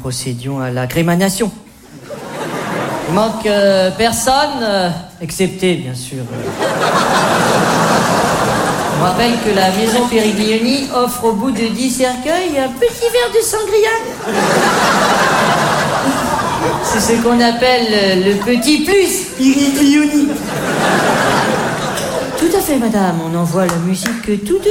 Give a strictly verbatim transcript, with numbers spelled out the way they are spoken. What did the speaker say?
procédions à la crémanation. Il manque euh, personne, euh, excepté, bien sûr. Je vous rappelle que la maison Périglioni offre au bout de dix cercueils un petit verre de sangria. C'est ce qu'on appelle euh, le petit plus Périglioni. Tout à fait, madame. On envoie la musique tout de